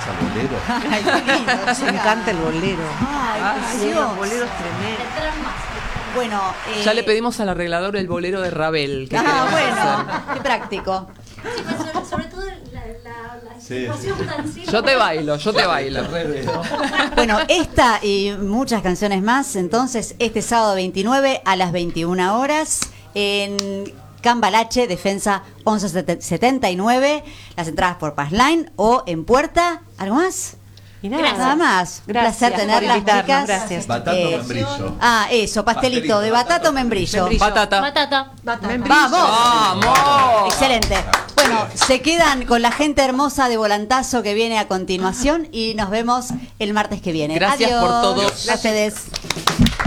al bolero. Ay, qué lindo, Me chica. encanta el bolero. Ay, Ay, precioso. los boleros tremendos. Bueno, Ya le pedimos al arreglador el bolero de Ravel. que Ah, queremos hacer. bueno, qué práctico. Sí, pues, sobre todo la Sí, situación tan simple. Yo te bailo. Bueno, esta y muchas canciones más, entonces, este sábado 29 a las 21 horas en Cambalache, Defensa 1179, las entradas por Passline o en Puerta. ¿Algo más? Y nada, Gracias. Nada más. Un Gracias placer por tenerlas, invitarnos, chicas. gracias. Batata Eh, membrillo. Ah, eso, pastelito de batata o membrillo. Membrillo. Batata. Batata. ¡Vamos! ¡Vamos! Excelente. Bueno, se quedan con la gente hermosa de Volantazo que viene a continuación y nos vemos el martes que viene. Gracias Adiós. por todo. A ustedes.